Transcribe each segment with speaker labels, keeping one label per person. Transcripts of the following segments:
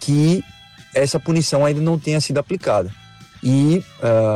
Speaker 1: que essa punição ainda não tenha sido aplicada. E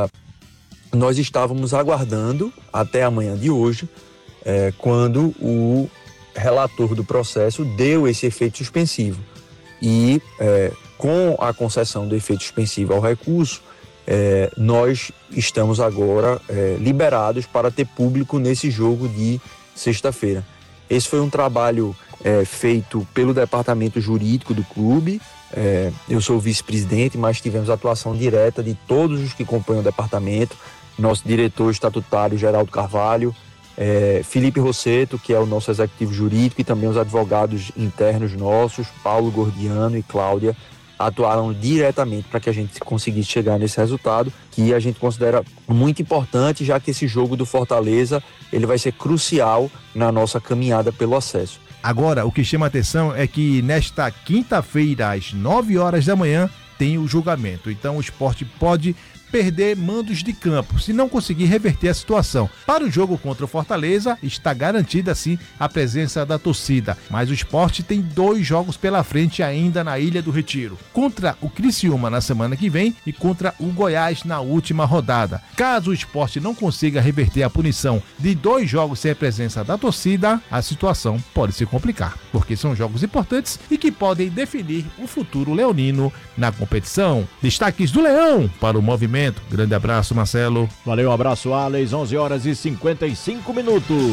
Speaker 1: nós estávamos aguardando até amanhã de hoje, quando o relator do processo deu esse efeito suspensivo. E com a concessão do efeito suspensivo ao recurso, nós estamos agora liberados para ter público nesse jogo de sexta-feira. Esse foi um trabalho feito pelo departamento jurídico do clube. Eu sou o vice-presidente, mas tivemos atuação direta de todos os que compõem o departamento. Nosso diretor estatutário, Geraldo Carvalho, Felipe Rosseto, que é o nosso executivo jurídico, e também os advogados internos nossos, Paulo Gordiano e Cláudia, atuaram diretamente para que a gente conseguisse chegar nesse resultado, que a gente considera muito importante, já que esse jogo do Fortaleza ele vai ser crucial na nossa caminhada pelo acesso.
Speaker 2: Agora, o que chama a atenção é que nesta quinta-feira, às 9 horas da manhã, tem o julgamento. Então o Sport pode perder mandos de campo, se não conseguir reverter a situação. Para o jogo contra o Fortaleza, está garantida sim a presença da torcida, mas o Sport tem 2 jogos pela frente ainda na Ilha do Retiro, contra o Criciúma na semana que vem e contra o Goiás na última rodada. Caso o Sport não consiga reverter a punição de 2 jogos sem a presença da torcida, a situação pode se complicar, porque são jogos importantes e que podem definir o futuro leonino na competição. Destaques do Leão para o movimento. Grande abraço, Marcelo.
Speaker 3: Valeu, um abraço, Alex. 11 horas e 55 minutos.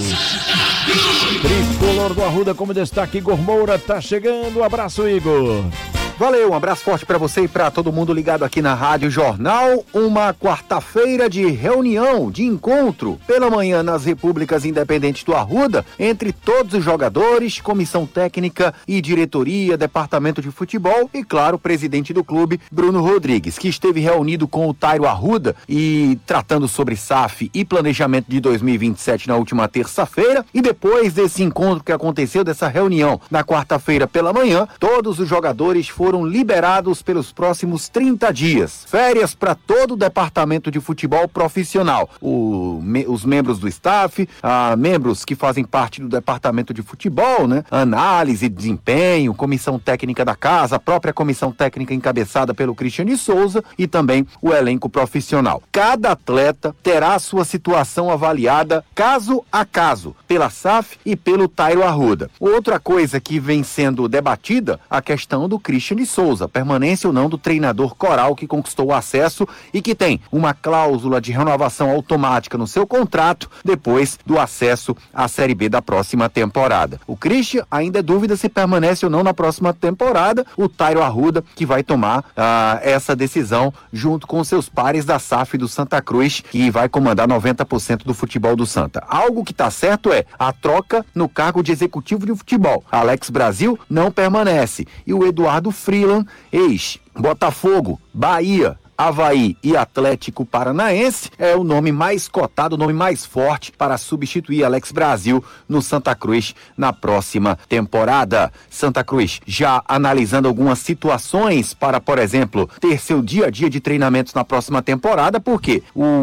Speaker 3: Tricolor do Arruda como destaque, Igor Moura tá chegando. Um abraço, Igor.
Speaker 4: Valeu, um abraço forte para você e para todo mundo ligado aqui na Rádio Jornal. Uma quarta-feira de reunião, de encontro, pela manhã nas Repúblicas Independentes do Arruda, entre todos os jogadores, comissão técnica e diretoria, departamento de futebol e, claro, o presidente do clube, Bruno Rodrigues, que esteve reunido com o Tairo Arruda e tratando sobre SAF e planejamento de 2027 na última terça-feira. E depois desse encontro que aconteceu, dessa reunião na quarta-feira pela manhã, todos os jogadores foram liberados pelos próximos 30 dias. Férias para todo o departamento de futebol profissional. Os membros do staff, membros que fazem parte do departamento de futebol, né? Análise, desempenho, comissão técnica da casa, a própria comissão técnica encabeçada pelo Cristiane Souza e também o elenco profissional. Cada atleta terá sua situação avaliada caso a caso, pela SAF e pelo Tairo Arruda. Outra coisa que vem sendo debatida, a questão do Cristiane Souza, permanência ou não do treinador Coral que conquistou o acesso e que tem uma cláusula de renovação automática no seu contrato depois do acesso à Série B da próxima temporada. O Christian ainda é dúvida se permanece ou não na próxima temporada. O Tairo Arruda que vai tomar essa decisão junto com seus pares da SAF do Santa Cruz, que vai comandar 90% do futebol do Santa. Algo que está certo é a troca no cargo de executivo de futebol. Alex Brasil não permanece e o Eduardo Freeland, ex-Botafogo, Bahia, Avaí e Atlético Paranaense, é o nome mais cotado, o nome mais forte para substituir Alex Brasil no Santa Cruz na próxima temporada. Santa Cruz já analisando algumas situações para, por exemplo, ter seu dia a dia de treinamentos na próxima temporada, porque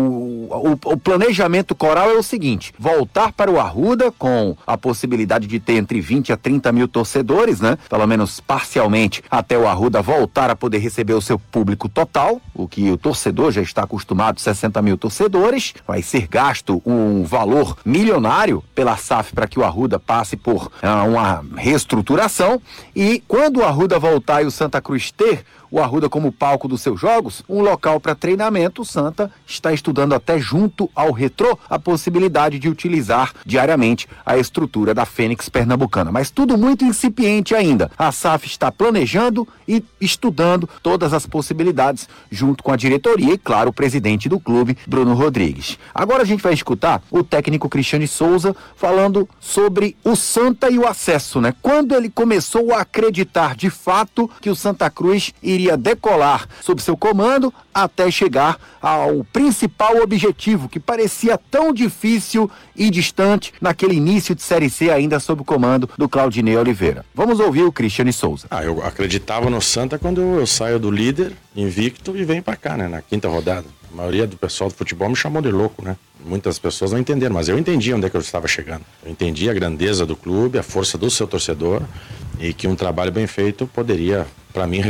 Speaker 4: o planejamento Coral é o seguinte: voltar para o Arruda com a possibilidade de ter entre 20 a 30 mil torcedores, né? Pelo menos parcialmente, até o Arruda voltar a poder receber o seu público total, o que o torcedor já está acostumado, 60 mil torcedores. Vai ser gasto um valor milionário pela SAF para que o Arruda passe por uma reestruturação, e quando o Arruda voltar e o Santa Cruz ter o Arruda como palco dos seus jogos, um local para treinamento, o Santa está estudando até junto ao Retrô a possibilidade de utilizar diariamente a estrutura da Fênix Pernambucana. Mas tudo muito incipiente ainda. A SAF está planejando e estudando todas as possibilidades junto com a diretoria e, claro, o presidente do clube, Bruno Rodrigues. Agora a gente vai escutar o técnico Cristiane Souza falando sobre o Santa e o acesso, né? Quando ele começou a acreditar de fato que o Santa Cruz iria decolar sob seu comando até chegar ao principal objetivo que parecia tão difícil e distante naquele início de Série C ainda sob o comando do Claudinei Oliveira. Vamos ouvir o Cristiane Souza.
Speaker 5: Eu acreditava no Santa quando eu saio do líder invicto e venho pra cá, né, na quinta rodada. A maioria do pessoal do futebol me chamou de louco, né? Muitas pessoas não entenderam, mas eu entendi onde é que eu estava chegando. Eu entendi a grandeza do clube, a força do seu torcedor e que um trabalho bem feito poderia, para mim,